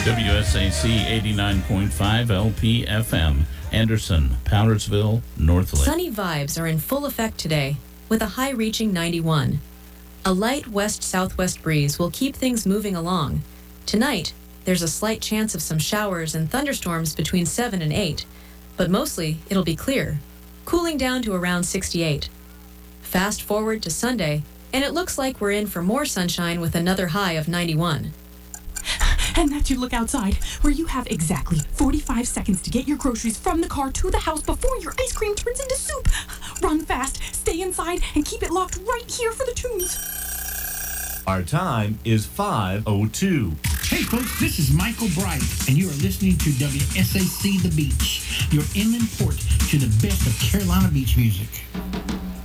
WSAC 89.5 LP-FM, Anderson, Powdersville, Northland. Sunny vibes are in full effect today, with a high reaching 91. A light west-southwest breeze will keep things moving along. Tonight, there's a slight chance of some showers and thunderstorms between 7 and 8, but mostly it'll be clear, cooling down to around 68. Fast forward to Sunday, and it looks like we're in for more sunshine with another high of 91. And that's your look outside, where you have exactly 45 seconds to get your groceries from the car to the house before your ice cream turns into soup. Run fast, stay inside, and keep it locked right here for the tunes. Our time is 5:02. Hey folks, this is Michael Bright, and you are listening to WSAC The Beach, your inland port to the best of Carolina beach music.